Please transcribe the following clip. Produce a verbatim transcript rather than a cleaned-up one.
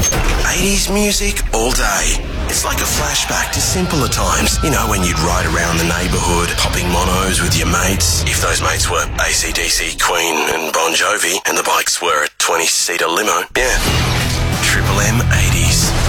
eighties music all day. It's like a flashback to simpler times. You know, when you'd ride around the neighbourhood, popping monos with your mates. If those mates were A C D C, Queen and Bon Jovi, and the bikes were a twenty-seater limo. Yeah. Triple M eighties.